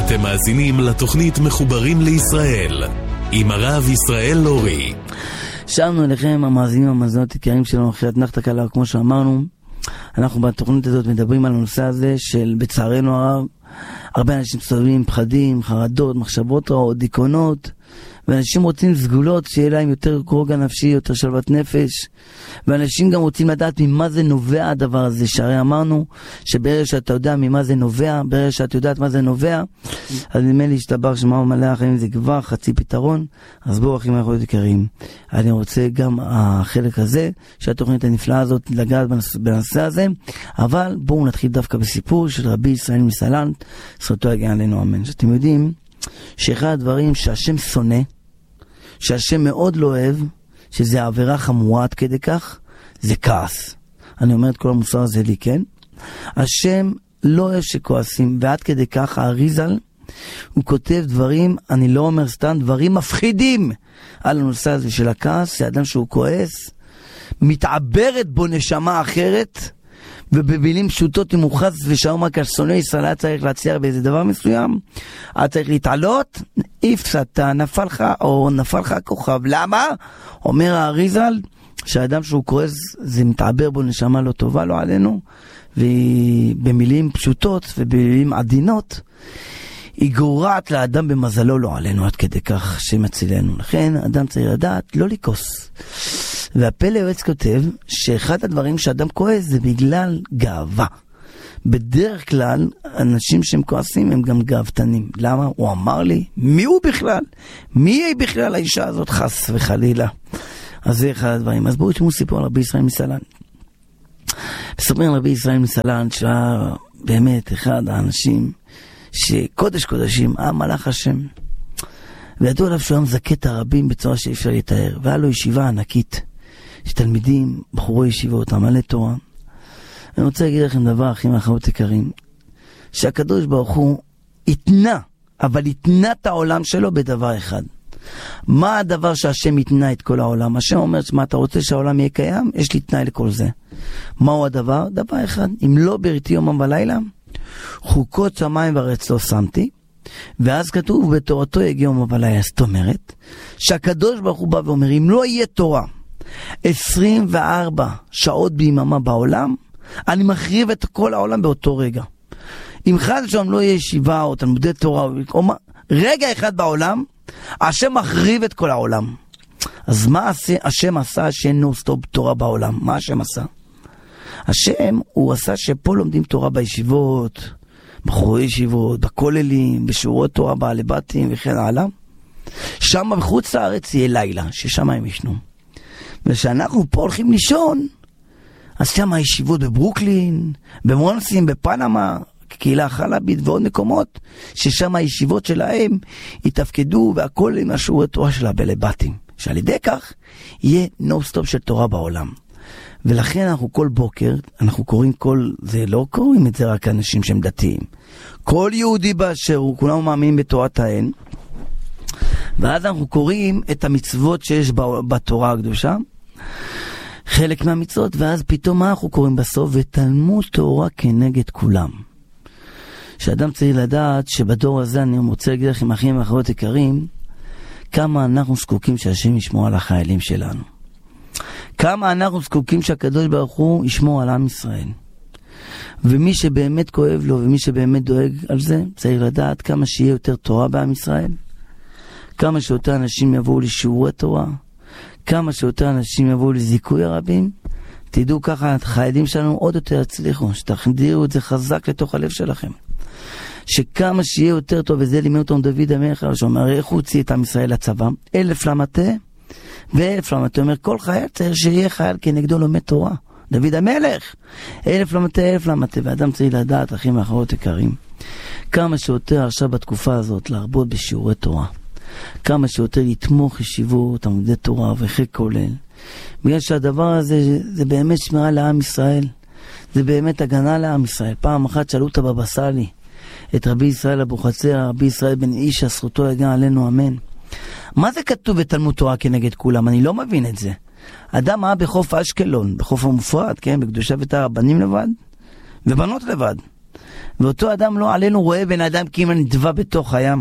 אתם מאזינים לתוכנית מחוברים לישראל עם הרב ישראל לורי. שלנו אליכם המאזינים המאזינות יקרים שלנו, אחרי נחת הקלה, כמו שאמרנו, אנחנו בתוכנית הזאת מדברים על הנושא הזה של בצערנו הרב, הרבה אנשים סובלים פחדים, חרדות, מחשבות רעות, דיכאונות, ואנשים רוצים סגולות שיהיה להם יותר רוגע נפשי, יותר שלוות נפש, ואנשים גם רוצים לדעת ממה זה נובע הדבר הזה, שהרי אמרנו שברגע שאתה יודע ממה זה נובע, ברגע שאת יודעת מה זה נובע, אז נדמה לי שתבר שמע ומלא החיים זה כבר חצי פתרון. אז בואו אחים אנחנו יקרים, אני רוצה גם החלק הזה שהתוכנית הנפלאה הזאת לגעת בנושא הזה, אבל בואו נתחיל דווקא בסיפור של רבי ישראל מסלנט, זכותו יגן עלינו אמן. שאתם יודעים שאחד הדברים שהשם שונא, שהשם מאוד לא אוהב, שזה עבירה חמורה עד כדי כך, זה כעס. אני אומר את כל המוסר הזה לי, כן? השם לא אוהב שכועסים, ועד כדי כך האריזל, הוא כותב דברים, אני לא אומר סתם, דברים מפחידים על הנושא הזה של הכעס. זה אדם שהוא כועס, מתעברת בו נשמה אחרת, ובמילים פשוטות אם הוא חס ושלום רק שונא ישראל היה צריך להצליח באיזה דבר מסוים, היה צריך להתעלות, הפסדת, נפל לך כוכב. למה? אומר האריזל שהאדם שהוא כועס זה מתעבר בו נשמה לא טובה לו עלינו, ובמילים פשוטות ובמילים עדינות היא גורעת לאדם במזלו לא עלינו, עד כדי כך שמצילנו. לכן אדם צריך לדעת לא לכעוס. והפלא יועץ כותב שאחד הדברים שאדם כועס זה בגלל גאווה. בדרך כלל אנשים שהם כועסים הם גם גאוותנים. למה? הוא אמר לי, מי הוא בכלל? מי היא בכלל האישה הזאת? חס וחלילה. אז זה אחד הדברים. אז בואו תשמעו סיפור על רבי ישראל מסלנט. מספרים על רבי ישראל מסלנט שהיה באמת אחד האנשים שקודש קודשים, מלאך השם. וידעו עליו שהוא היה מזכה את הרבים בצורה שאי אפשר לתאר. והיה לו ישיבה ענקית, שתלמידים, בחורי ישיבות, עמלי תורה. אני רוצה להגיד לכם דבר, אחים ואחיות יקרים, שהקדוש ברוך הוא התנה, אבל התנה את העולם שלו בדבר אחד. מה הדבר שהשם התנה את כל העולם? השם אומר, מה אתה רוצה שהעולם יהיה קיים? יש לי תנאי לכל זה. מהו הדבר? דבר אחד. אם לא בריתי יומם ולילה, חוקות שמיים וארץ לא שמתי. ואז כתוב בתורתו יגיע יום ולילה. זאת אומרת שהקדוש ברוך הוא בא ואומר, אם לא יהיה תורה 24 שעות ביממה בעולם, אני מחריב את כל העולם באותו רגע. אם חד ושלום לא יהיה ישיבה או תלמודי תורה או רגע אחד בעולם, השם מחריב את כל העולם. אז מה השם עשה שאין נוסטופ תורה בעולם? מה השם עשה? השם הוא עשה שפה לומדים תורה בישיבות, בחורי ישיבות, בכוללים, בשיעורי תורה, בעלי בתים וכן הלאה. שם בחוץ לארץ יהיה לילה, ששם הם ישנו. ושאנחנו פה הולכים לישון, אז שם הישיבות בברוקלין, במונסים, בפנמה, קהילה חלבית ועוד מקומות, ששם הישיבות שלהם יתפקדו והכל עם השיעורי תורה של הבעלי בתים. שעל ידי כך יהיה נוסטופ של תורה בעולם. ולכן אנחנו כל בוקר, אנחנו קוראים זה לא קוראים את זה רק אנשים שהם דתיים. כל יהודי באשר הוא, כולנו מאמינים בתורת האל. ואז אנחנו קוראים את המצוות שיש בתורה הקדושה, חלק מהמצוות, ואז פתאום מה אנחנו קוראים בסוף? ותלמוד תורה כנגד כולם. שאדם צריך לדעת שבדור הזה, אני רוצה להגיד לכם אחים ואחיות יקרים, כמה אנחנו זקוקים שהשם ישמור על החיילים שלנו. כמה אנחנו זקוקים שהקדוש ברוך הוא ישמור על עם ישראל. ומי שבאמת כואב לו ומי שבאמת דואג על זה, צריך לדעת כמה שיהיה יותר תורה בעם ישראל, כמה שיותר אנשים יבואו לשיעורי תורה, כמה שיותר אנשים יבואו לזיכוי הרבים. תדעו ככה, החיילים שלנו עוד יותר יצליחו, שתחדירו את זה חזק לתוך הלב שלכם. שכמה שיהיה יותר טוב, וזה לימד אותנו דוד המלך, שאומר, איך הוא הוציא את עם ישראל לצבא? 1,000 למטה ו1,000 למטה. אומר, כל חייל צריך שיהיה חייל כנגדו לומד תורה. דוד המלך, 1,000 למטה, 1,000 למטה. ואדם צריך לדעת, אחים ואחרות יקרים, כמה שיותר עכשיו בתקופה הזאת להרבות בשיעורי תורה, כמה שיותר לתמוך ישיבות, עמודי תורה וחק כולל, בגלל שהדבר הזה זה באמת שמירה לעם ישראל, זה באמת הגנה לעם ישראל. פעם אחת שאלו את הבבא סאלי, את רבי ישראל אבוחצירא, רבי ישראל בן איש, זכותו יגן עלינו אמן, מה זה כתוב בתלמוד תורה כנגד כולם? אני לא מבין את זה. אדם היה בחוף אשקלון, בחוף המופרד, כן, בקדושה וטהרה, בנים לבד ובנות לבד. ואותו אדם לא עלינו רואה בן אדם כאילו נדבה בתוך הים.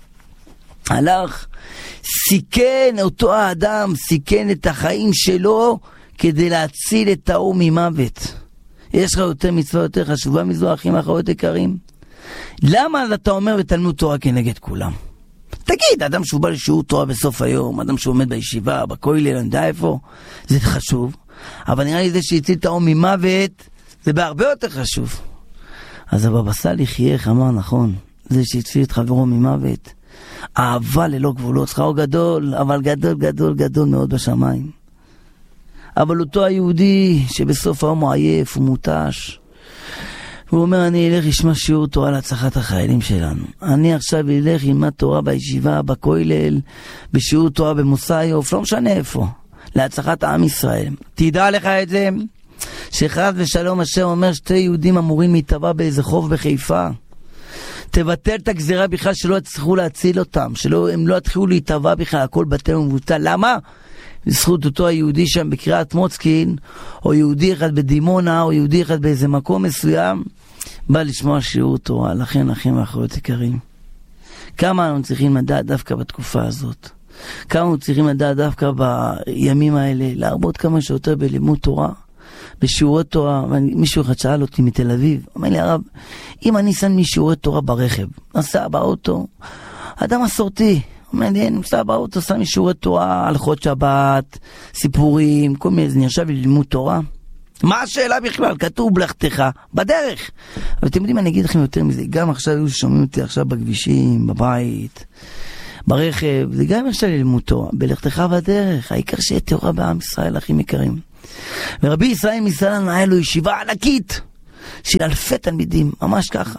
הלך, סיכן אותו האדם, סיכן את החיים שלו כדי להציל את האור ממוות. יש לך יותר מצווה יותר חשובה מזו, אחים אחרות יקרים? למה אתה אומר בתלמוד תורה כנגד כולם? תגיד, אדם שהוא בא לשיעור תורה בסוף היום, אדם שהוא עומד בישיבה, בכולל, אני יודע איפה, זה חשוב. אבל נראה לי זה שהציל את האור ממוות, זה בהרבה יותר חשוב. אז הבבא סאלי חייך, אמר נכון, זה שהציל את חברו ממוות, אהבה ללא גבולות, שכרו גדול, אבל גדול גדול גדול מאוד בשמיים. אבל אותו היהודי שבסוף היום הוא עייף, הוא מוטש, הוא אומר, אני אלך לשמע שיעור תורה להצלחת החיילים שלנו. אני עכשיו אלך ללמד תורה בישיבה, בכולל, בשיעור תורה במוסאיוף, לא משנה איפה, להצלחת עם ישראל. תדע לך את זה, שחס ושלום השם אומר שתי יהודים אמורים להתאבע באיזה חוף בחיפה. תבטל את הגזירה בכלל שלא יצטרכו להציל אותם, שהם לא יתחילו להתאבע בכלל, הכל בטל ומבוטל. למה? בזכות אותו היהודי שם בקריאת מוצקין, או יהודי אחד בדימונה, או יהודי אחד באיזה מקום מסוים, בא לשמוע שיעור תורה. לכן, אחים ואחיות יקרים, כמה אנחנו צריכים לדעת דווקא בתקופה הזאת, כמה אנחנו צריכים לדעת דווקא בימים האלה, להרבות כמה שיותר בלימוד תורה, בשיעורי תורה. מישהו אחד שאל אותי מתל אביב, אומר לי, הרב, אם אני שם לי שיעורי תורה ברכב, נסע באוטו, אדם מסורתי, אומר לי, אני נסע באוטו, שם לי שיעורי תורה, הלכות שבת, סיפורים, כל מיני, זה נרשב לי ללימוד תורה. מה השאלה בכלל? כתוב בלכתך בדרך. אבל אתם יודעים, אני אגיד לכם יותר מזה, גם עכשיו היו שומעים אותי עכשיו בכבישים, בבית, ברכב, זה גם עכשיו ללימוד תורה, בלכתך בדרך, העיקר שיהיה תורה בעם ישראל, אחים יקרים. ורבי ישראל מסלן היה לו ישיבה ענקית של אלפי תלמידים, ממש ככה.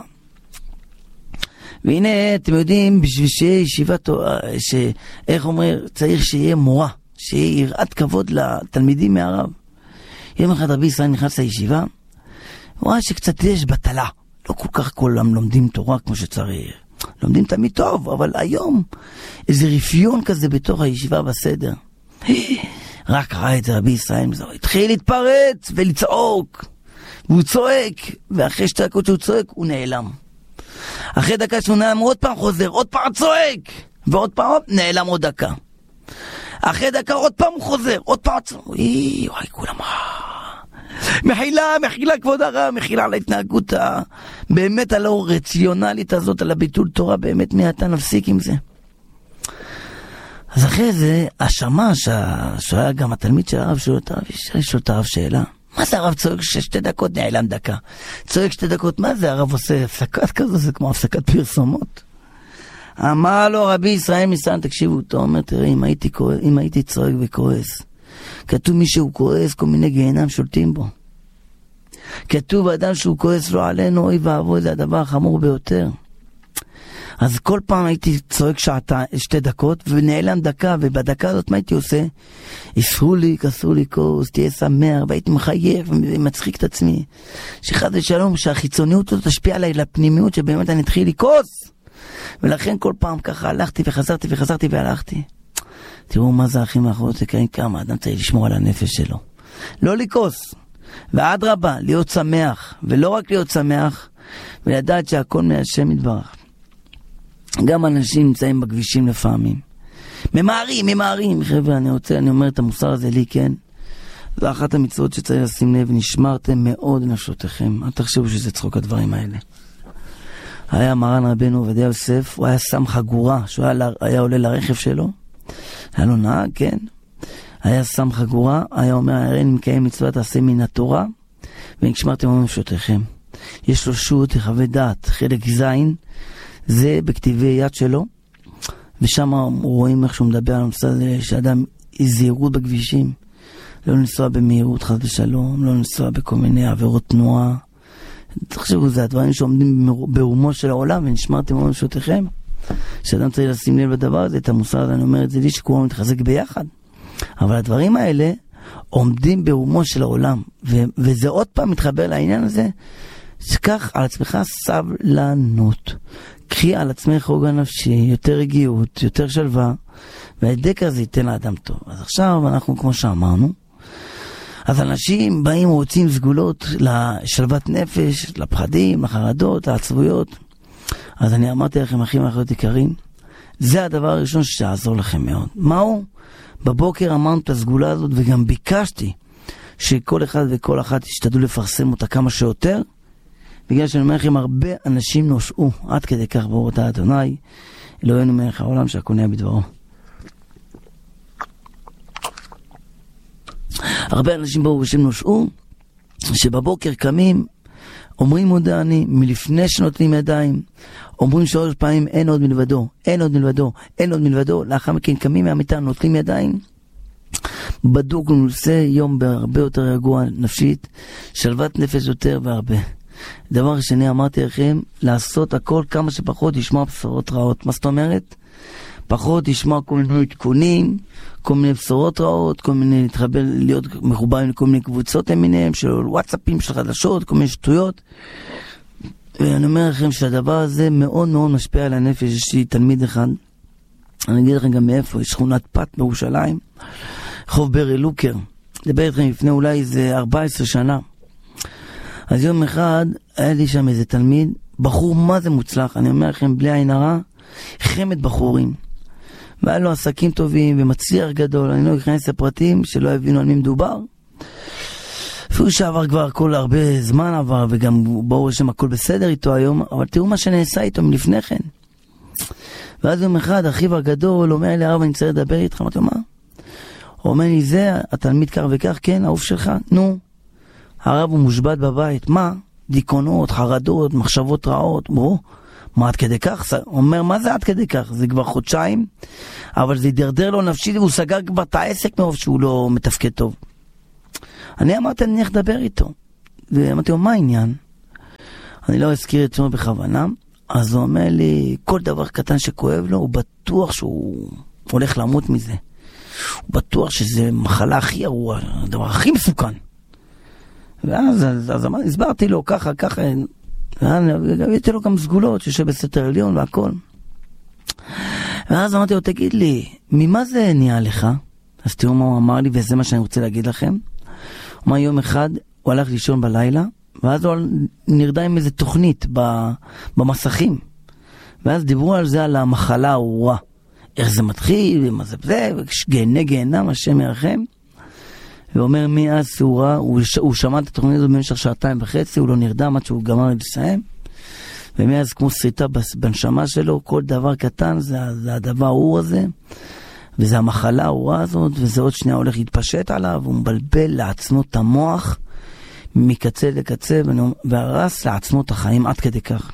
והנה אתם יודעים, בשביל שיהיה ישיבה תורה, איך אומר, צריך שיהיה מורה, שיהיה יראת כבוד לתלמידים מהרב. יום אחד רבי ישראל נכנס לישיבה, הוא רואה שקצת יש בטלה, לא כל כך כולם לומדים תורה כמו שצריך, לומדים תמיד טוב, אבל היום איזה רפיון כזה בתוך הישיבה בסדר. רק ראה את רבי ישראל, התחיל להתפרץ ולצעוק, והוא צועק, ואחרי 2 דקות שהוא צועק, הוא נעלם. אחרי דקה שהוא נעלם, עוד פעם חוזר, עוד פעם צועק, ועוד פעם נעלם עוד דקה. אחרי דקה עוד פעם הוא חוזר, עוד פעם צועק, וואי, כולם, מחילה כבוד הרב, מחילה על ההתנהגות באמת הלא רציונלית הזאת, על הביטול תורה, באמת מעתה נפסיק עם זה. אז אחרי זה, השמע שהיה גם התלמיד של הרב, שואל את הרב שאלה, מה זה הרב צועק 2 דקות נעלם דקה? צועק 2 דקות, מה זה הרב עושה הפסקת כזו? זה כמו הפסקת פרסומות. אמר לו רבי ישראל מסלן, תקשיבו, אתה אומר, תראה, אם הייתי צועק וכועס, כתוב מי שהוא כועס, כל מיני גיהנם שולטים בו. כתוב אדם שהוא כועס לא עלינו, אוי ואבוי, זה הדבר החמור ביותר. אז כל פעם הייתי צועק 2 דקות ונעלם דקה, ובדקה הזאת מה הייתי עושה? יסרו לי, כסרו לי כוס, תהיה שמח, והייתי מחייך ומצחיק את עצמי. שחד ושלום, שהחיצוניות הזאת תשפיע עליי לפנימיות, שבאמת אני אתחיל לכוס. ולכן כל פעם ככה הלכתי וחזרתי והלכתי. תראו מה זה אחים האחרות יקרים, כמה אדם צריך לשמור על הנפש שלו. לא לכוס, ועד רבה, להיות שמח, ולא רק להיות שמח, ולדעת שהכל מהשם יתברך. גם אנשים נמצאים בכבישים לפעמים. ממהרים, חבר'ה, אני אומר את המוסר הזה לי, כן? זו אחת המצוות שצריך לשים לב, נשמרתם מאוד נפשותיכם. אל תחשבו שזה צחוק הדברים האלה. היה מרן רבנו עובדיה יוסף, הוא היה שם חגורה, שהוא היה עולה לרכב שלו, היה לו נהג, כן? היה שם חגורה, היה אומר, הרי אני מקיים מצוות תעשה מן התורה, ונשמרתם מאוד נפשותיכם. יש לו שו"ת, חוות דעת, חלק זין, זה בכתיבי יד שלו, ושם רואים איך שהוא מדבר על הנושא הזה, שאדם זהירות בכבישים, לא לנסוע במהירות חס ושלום, לא לנסוע בכל מיני עבירות תנועה. תחשבו, זה הדברים שעומדים ברומו של העולם, ונשמרתם מאוד נפשותיכם. שאדם צריך לשים לב לדבר הזה, את המוסר הזה, אני אומר את זה לי, שכולם מתחזק ביחד. אבל הדברים האלה עומדים ברומו של העולם, וזה עוד פעם מתחבר לעניין הזה, שכך על עצמך סבלנות. קחי על עצמך רוגע נפשי, יותר רגיעות, יותר שלווה, והדק הזה ייתן לאדם טוב. אז עכשיו אנחנו, כמו שאמרנו, אז אנשים באים רוצים סגולות לשלוות נפש, לפחדים, לחרדות, לעצבויות. אז אני אמרתי לכם, אחים ואחיות יקרים, זה הדבר הראשון שיעזור לכם מאוד. מהו? בבוקר אמרנו את הסגולה הזאת, וגם ביקשתי שכל אחד וכל אחת ישתדלו לפרסם אותה כמה שיותר, בגלל שאני אומר לכם, הרבה אנשים נושעו, עד כדי כך ברוך אתה אדוני, אלוהינו מלך העולם שהקונע בדברו. הרבה אנשים ברוך השם נושעו, שבבוקר קמים, אומרים מודה אני, מלפני שנותנים ידיים, אומרים 3 פעמים, אין עוד מלבדו, אין עוד מלבדו, אין עוד מלבדו, לאחר מכן קמים מהמיטה, נוטלים ידיים, בדוק ונושא יום בהרבה יותר רגוע נפשית, שלוות נפש יותר והרבה. דבר שני, אמרתי לכם, לעשות הכל כמה שפחות לשמוע בשורות רעות. מה זאת אומרת? פחות לשמוע כל מיני עדכונים, כל מיני בשורות רעות, כל מיני להתחבר, להיות מחוברים לכל מיני קבוצות למיניהם, של וואטסאפים, של חדשות, כל מיני שטויות. ואני אומר לכם שהדבר הזה מאוד מאוד משפיע על הנפש. יש לי תלמיד אחד, אני אגיד לכם גם מאיפה, יש שכונת פת בירושלים, חוב ברי לוקר, דבר איתכם לפני אולי איזה 14 שנה. אז יום אחד היה לי שם איזה תלמיד, בחור מה זה מוצלח, אני אומר לכם בלי עין הרע, חמד בחורים. והיה לו עסקים טובים ומצליח גדול, אני לא אכנס לפרטים שלא הבינו על מי מדובר. אפילו שעבר כבר הכל הרבה זמן עבר, וגם ברור שם הכל בסדר איתו היום, אבל תראו מה שנעשה איתו מלפני כן. ואז יום אחד אחיו הגדול אומר לי, הרב אני צריך לדבר איתך, אמרתי לו מה? הוא אומר לי, זה התלמיד כך וכך, כן, האוף שלך, נו. הרב הוא מושבת בבית, מה? דיכאונות, חרדות, מחשבות רעות, בוא, מה עד כדי כך? הוא אומר, מה זה עד כדי כך? זה כבר חודשיים, אבל זה ידרדר לו נפשית, והוא סגר כבר את העסק מרוב שהוא לא מתפקד טוב. אני אמרתי, אני איך לדבר איתו. ואמרתי לו, מה העניין? אני לא אזכיר את שמו בכוונה, אז הוא אומר לי, כל דבר קטן שכואב לו, הוא בטוח שהוא הולך למות מזה. הוא בטוח שזה מחלה הכי ארורה, הדבר הכי מסוכן. ואז הסברתי לו ככה, והבאתי לו גם סגולות שיושב בסתר עליון והכל. ואז אמרתי לו, תגיד לי, ממה זה נהיה לך? אז תראו מה הוא אמר לי, וזה מה שאני רוצה להגיד לכם. הוא אמר, יום אחד הוא הלך לישון בלילה, ואז הוא נרדם עם איזה תוכנית במסכים. ואז דיברו על זה, על המחלה הארורה. איך זה מתחיל, ומה זה, גיהנם, השם ירחם. ואומר מאז סעורה, הוא שמע את התוכנית הזאת במשך 2.5, הוא לא נרדם עד שהוא גמר לסיים, ומאז כמו סריטה בנשמה שלו, כל דבר קטן זה הדבר האור הזה, וזה המחלה האורה הזאת, וזה עוד שנייה הולך להתפשט עליו, הוא מבלבל לעצמו את המוח, מקצה לקצה, והרס לעצמו את החיים עד כדי כך.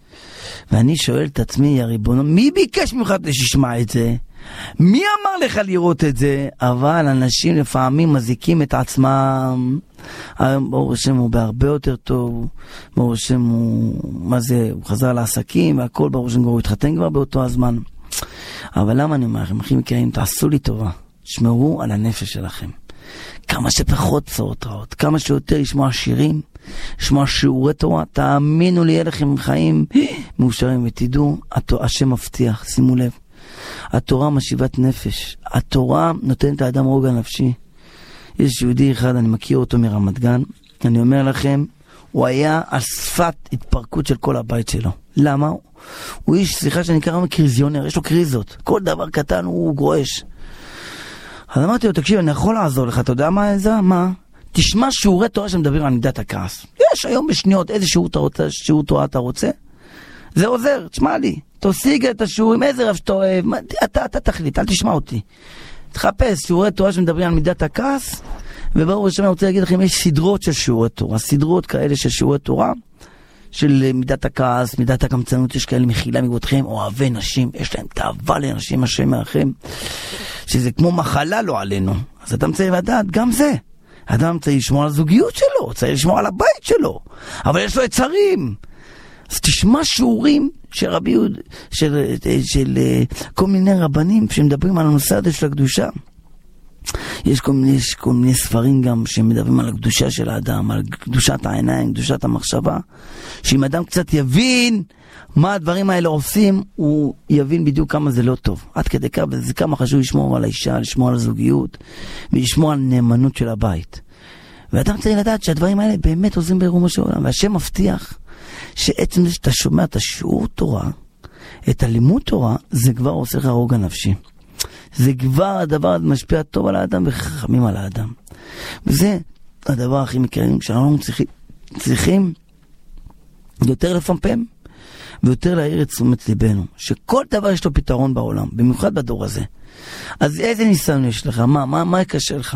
ואני שואל את עצמי, יא ריבונו, מי ביקש ממך שתשמע את זה? מי אמר לך לראות את זה? אבל אנשים לפעמים מזיקים את עצמם. היום ברוך השם הוא בהרבה יותר טוב, ברוך השם הוא חזר לעסקים והכל, ברוך השם הוא התחתן כבר באותו הזמן. אבל למה אני אומר לכם, אחים יקרים, תעשו לי טובה, שמרו על הנפש שלכם, כמה שפחות בשורות רעות, כמה שיותר לשמוע שירים, לשמוע שיעורי תורה, תאמינו לי, יהיה לכם חיים מאושרים, ותדעו, השם מבטיח, שימו לב, התורה משיבת נפש, התורה נותנת לאדם רוגע נפשי. יש יהודי אחד, אני מכיר אותו מרמת גן, אני אומר לכם, הוא היה על שפת התפרקות של כל הבית שלו. למה? הוא איש, סליחה שאני קרא קריזיונר, יש לו קריזות, כל דבר קטן הוא גרועש. אז אמרתי לו, תקשיב, אני יכול לעזור לך, אתה יודע מה זה? מה? תשמע שיעורי תורה שמדברים על מידת הכעס. יש היום בשניות, איזה שיעור תורה אתה רוצה? זה עוזר, תשמע לי. תושיג את השיעורים, איזה רב שאתה אוהב, אתה תחליט, אל תשמע אותי. תחפש שיעורי תורה שמדברים על מידת הכעס, וברור שאני רוצה להגיד לכם, יש סדרות של שיעורי תורה, סדרות כאלה של שיעורי תורה, של מידת הכעס, מידת הקמצנות, יש כאלה מחילה מגבותכם, אוהבי נשים, יש להם תאווה לנשים, השם מרחם, שזה כמו מחלה לא עלינו. אז אדם צריך לדעת, גם זה. אדם צריך לשמור על הזוגיות שלו, צריך לשמור על הבית שלו, אבל יש לו יצרים. אז תשמע שיעורים של כל מיני רבנים שמדברים על הנושא הזה של הקדושה. יש כל מיני ספרים גם שמדברים על הקדושה של האדם, על קדושת העיניים, קדושת המחשבה, שאם אדם קצת יבין מה הדברים האלה עושים, הוא יבין בדיוק כמה זה לא טוב. עד כדי כך, וזה כמה חשוב לשמור על האישה, לשמור על הזוגיות, ולשמור על נאמנות של הבית. ואדם צריך לדעת שהדברים האלה באמת עוזרים ברומו של עולם, והשם מבטיח שעצם זה שאתה שומע את השיעור תורה, את הלימוד תורה, זה כבר עושה לך רוגע נפשי. זה כבר הדבר משפיע טוב על האדם וחכמים על האדם. וזה הדבר הכי מכירים שאנחנו צריכים יותר לפמפם ויותר להעיר את תשומת ליבנו, שכל דבר יש לו פתרון בעולם, במיוחד בדור הזה. אז איזה ניסיון יש לך? מה יקשה לך?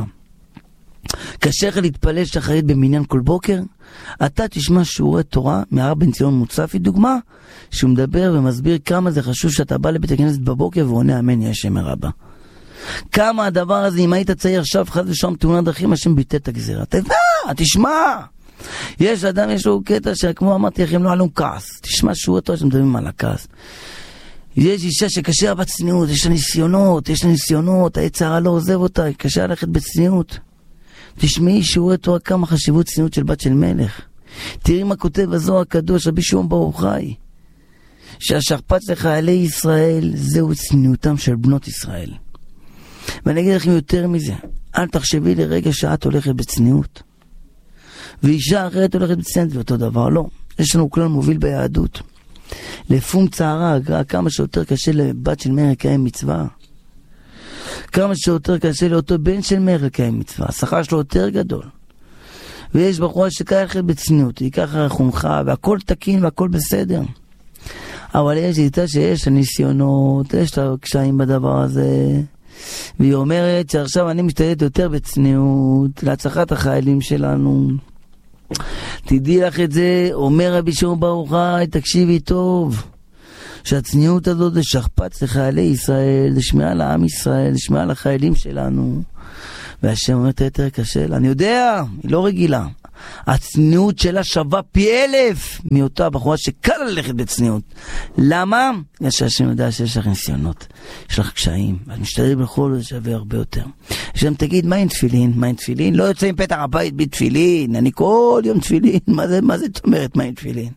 קשה לך להתפלל שחרית במניין כל בוקר? אתה תשמע שיעורי תורה מהרב בן ציון מוצפי, דוגמה שהוא מדבר ומסביר כמה זה חשוב שאתה בא לבית הכנסת בבוקר ועונה אמן יהיה השם הרבה. כמה הדבר הזה, אם היית צעיר עכשיו חד ושם תאונת דרכים, השם ביטל את הגזירה. תשמע, יש אדם, יש לו קטע שכמו אמרתי לכם, לא עלום כעס. תשמע שיעורי תורה שמדברים על הכעס. יש אישה שקשה בצניעות, יש לה ניסיונות, היצרה לא עוזב אותה, קשה ללכת בצניעות. תשמעי שיעורי תורה כמה חשיבות צניעות של בת של מלך. תראי מה כותב הזוהר הקדוש רבי שמעון בר יוחאי, שהשכפ"ץ לחיילי ישראל זהו צניעותם של בנות ישראל. ואני אגיד לכם יותר מזה, אל תחשבי לרגע שאת הולכת בצניעות ואישה אחרת הולכת בצניעות ואותו דבר, לא. יש לנו כלל מוביל ביהדות, לפום צערה, כמה שיותר קשה לבת של מלך לקיים מצווה, כמה שיותר קשה לאותו בן של מלך לקיים מצווה, השכר שלו יותר גדול. ויש בחורה שככה בצניעות, היא ככה חונכה והכל תקין והכל בסדר, אבל יש איתה שיש ניסיונות, יש לה קשיים בדבר הזה, והיא אומרת שעכשיו אני משתדלת יותר בצניעות להצלחת החיילים שלנו. תדעי לך את זה, אומר רבי שמעון בר יוחאי, תקשיבי טוב, שהצניעות הזאת זה שכפ"ץ לחיילי ישראל, זה שמיעה לעם ישראל, זה שמיעה לחיילים שלנו. והשם אומר יותר קשה לה, אני יודע, היא לא רגילה, הצניעות שלה שווה פי 1000 מאותה בחורה שקל ללכת בצניעות. למה? בגלל שהשם יודע שיש לך ניסיונות, יש לך קשיים, ואת משתדלת בכל זה שווה הרבה יותר. השם תגיד, מה עם תפילין? מה עם תפילין? לא יוצא עם פתח הבית בתפילין, אני כל יום תפילין. מה זה אומרת מה עם תפילין?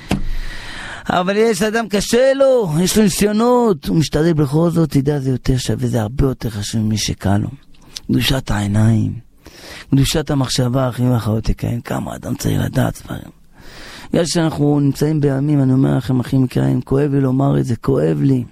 אבל יש אדם קשה לו, יש לו ניסיונות, הוא משתדל בכל זאת, תדע זה יותר שווה, זה הרבה יותר חשוב ממי שקל לו. קדושת העיניים, קדושת המחשבה, אחים ואחיות יקיים, כמה אדם צריך לדעת דברים. בגלל שאנחנו נמצאים בימים, אני אומר לכם אחים יקיים, כואב לי לומר את זה, כואב לי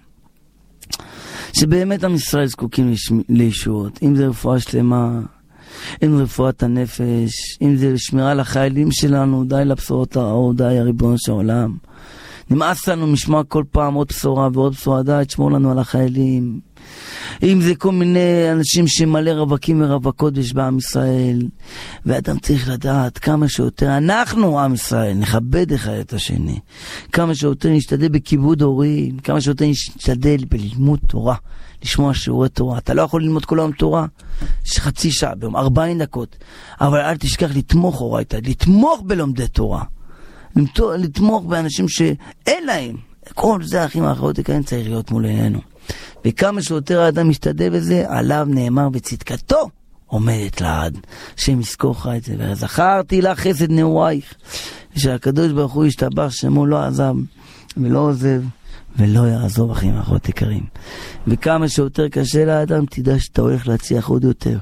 שבאמת עם ישראל זקוקים לישועות, אם זה רפואה שלמה, אם זה רפואת הנפש, אם זה שמירה לחיילים שלנו, די לבשורות הרעות, די הריבונו של העולם. נמאס לנו משמע כל פעם עוד בשורה ועוד בשורה, די תשמור לנו על החיילים. אם זה כל מיני אנשים שמלא רווקים ורווקות יש בעם ישראל, ואדם צריך לדעת כמה שיותר, אנחנו עם ישראל נכבד אחד את השני, כמה שיותר נשתדל בכיבוד הורים, כמה שיותר נשתדל בלימוד תורה, לשמוע שיעורי תורה. אתה לא יכול ללמוד כל היום תורה, יש חצי שעה ביום, 40 דקות, אבל אל תשכח לתמוך אורייתא, לתמוך בלומדי תורה, לתמוך באנשים שאין להם. כל זה אחים ואחיות יקרים צריך להיות מול עינינו, וכמה שיותר האדם משתדל בזה, עליו נאמר בצדקתו עומדת לעד, שם יזכוך את זה. וזכרתי לך חסד נעורייך, ושהקדוש ברוך הוא ישתבח שמו לא עזב ולא עוזב ולא יעזוב אחים ואחיות יקרים. וכמה שיותר קשה לאדם, תדע שאתה הולך להצליח עוד יותר.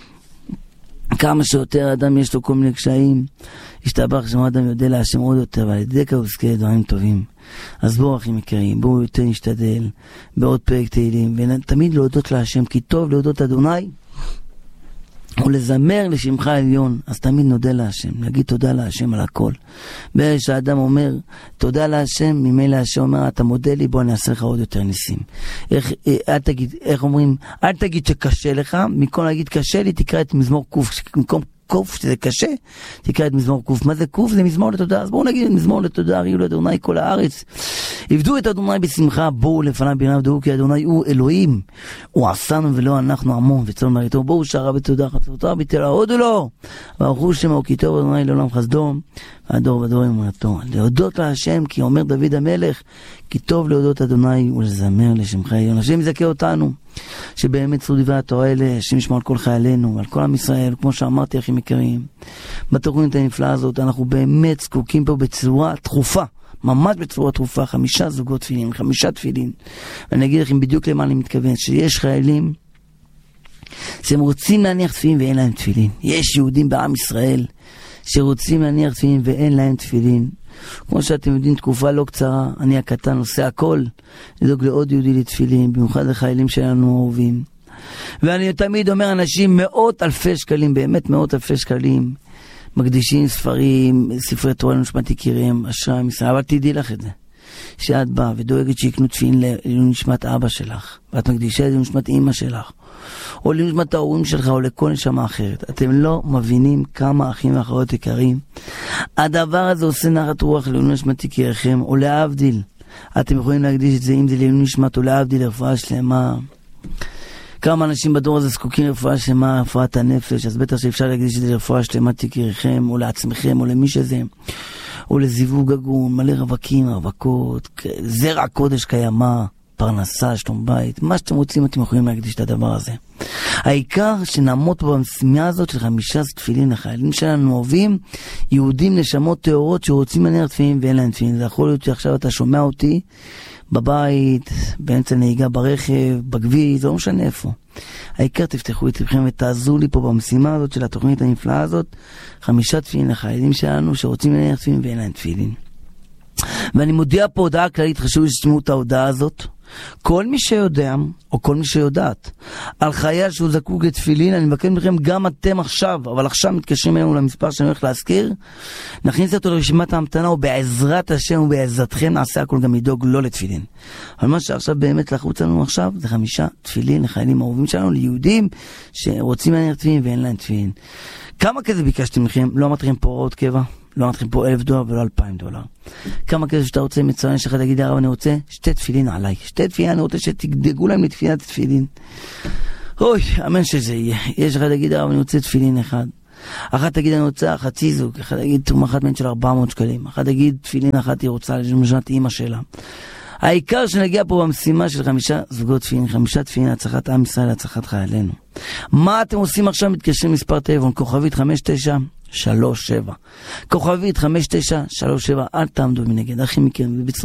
כמה שיותר האדם יש לו כל מיני קשיים, ישתבח שמו האדם יודע להשם עוד יותר, ועל ידי כך יזכה דברים טובים. אז בואו אחים יקרים, בואו יותר נשתדל בעוד פרק תהילים, ותמיד להודות להשם, כי טוב להודות אדוני ולזמר לשמך העליון. אז תמיד נודה להשם, נגיד תודה להשם על הכל. ברגע שהאדם אומר תודה להשם, ממילא השם אומר אתה מודה לי, בוא אני אעשה לך עוד יותר ניסים. איך אומרים? אל תגיד שקשה לך, מכל להגיד קשה לי, תקרא את מזמור קוף, במקום קוף שזה קשה, תקרא את מזמור קוף. מה זה קוף? זה מזמור לתודה. אז בואו נגיד את מזמור לתודה, הריעו לאדוני כל הארץ, עבדו את אדוני בשמחה, בואו לפניו בינה ודעו כי אדוני הוא אלוהים, הוא עשנו ולא אנחנו עמו וצאן מרעיתו, בואו שערה בתודה חצרותיו בתהילה הודו לו ברכו שמו כי טוב אדוני לעולם חסדו והדור ודור אמונתו. להודות להשם, כי אומר דוד המלך, כי טוב להודות אדוני ולזמר לשמך העליון. השם יזכה אותנו שבאמת צרו דברי התורה האלה, השם ישמור על כל חיילינו ועל כל עם ישראל. כמו שאמרתי אחים יקרים, בתוכנית הנפלאה הזאת אנחנו באמת זקוקים פה בצורה דחופה, ממש בצורה דחופה, 5 זוגות תפילין, 5 תפילין. ואני אגיד לכם בדיוק למה אני מתכוון, שיש חיילים שהם רוצים להניח תפילין ואין להם תפילין. יש יהודים בעם ישראל שרוצים להניח תפילין ואין להם תפילין. כמו שאתם יודעים, תקופה לא קצרה, אני הקטן עושה הכל לדאוג לעוד יהודי לתפילין, במיוחד לחיילים שלנו אהובים. ואני תמיד אומר, אנשים מאות אלפי שקלים, באמת מאות אלפי שקלים, מקדישים ספרים, ספרי תורה לנשמת יקיריהם, אשרי עם ישראל. אבל תדעי לך את זה, שאת באה ודואגת שיקנו תפילין לנשמת אבא שלך, ואת מקדישה את זה לנשמת אמא שלך, או לנשמת ההורים שלך, או לכל נשמה אחרת. אתם לא מבינים כמה אחים ואחרות יקרים. הדבר הזה עושה נחת רוח לעילוי נשמת יקיריכם, או להבדיל. אתם יכולים להקדיש את זה, אם זה לעילוי נשמת, או להבדיל לרפואה שלמה. כמה אנשים בדור הזה זקוקים לרפואה שלמה, רפואת הנפש, אז בטח שאפשר להקדיש את זה לרפואה שלמת יקיריכם, או לעצמכם, או למי שזה, או לזיווג הגון, מלא רווקים, רווקות, זרע קודש קיימה, פרנסה, שלום בית, מה שאתם רוצים אתם יכולים להקדיש את הדבר הזה. העיקר שנעמוד פה במשימה הזאת של 5 תפילין לחיילים שלנו אוהבים, יהודים נשמות טהורות שרוצים להניח תפילין ואין להם תפילין. זה יכול להיות שעכשיו אתה שומע אותי בבית, באמצע נהיגה ברכב, בכביש, זה לא משנה איפה. העיקר תפתחו את לבכם ותעזרו לי פה במשימה הזאת של התוכנית הנפלאה הזאת, 5 תפילין לחיילים שלנו שרוצים להניח תפילין ואין להם תפילין. ואני מודיע פה הודעה כללית, חשוב שתשמעו את ההודעה הזאת. כל מי שיודע, או כל מי שיודעת, על חייל שהוא זקוק לתפילין, אני מבקש מכם, גם אתם עכשיו, אבל עכשיו מתקשרים אלינו למספר שאני הולך להזכיר, נכניס אותו לרשימת ההמתנה, ובעזרת השם ובעזרתכם נעשה הכל גם לדאוג לא לתפילין. אבל מה שעכשיו באמת לחוץ לנו עכשיו, זה 5 תפילין לחיילים אהובים שלנו, ליהודים שרוצים להניח תפילין ואין להם תפילין. כמה כזה ביקשתם לכם? לא אמרתי לכם פה הוראות קבע, לא אמרתי לכם פה $1,000 ולא $2,000. כמה כזה שאתה רוצה מצוין שלך, תגיד הרב, אני רוצה 2 תפילין עליי, 2 תפילין, אני רוצה שתגדגו להם לתפילת תפילין. אוי, אמן שזה יהיה. יש לך תגיד הרב, אני רוצה תפילין אחד. אחת תגיד אני רוצה חצי זוג, אחת תגיד תרומה אחת מן של 400 שקלים, אחת תגיד תפילין אחת היא רוצה למשנת אמא שלה. העיקר שנגיע פה במשימה של 5 זוגות תפילין, 5 תפילין, הצלחת עם ישראל, הצלחת חיילינו. מה אתם עושים עכשיו? מתקשרים מספר טלפון, כוכבית 5937. כוכבית 5937, אל תעמדו מנגד, אחים מכירים,